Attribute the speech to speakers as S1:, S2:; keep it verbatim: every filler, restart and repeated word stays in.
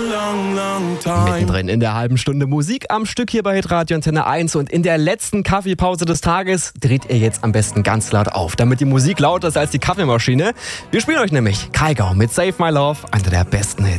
S1: long, long time.
S2: Mittendrin in der halben Stunde Musik am Stück hier bei Hitradio Antenne eins und in der letzten Kaffeepause des Tages dreht ihr jetzt am besten ganz laut auf, damit die Musik lauter ist als die Kaffeemaschine. Wir spielen euch nämlich Kaigau mit Save My Love, einer der besten Hits.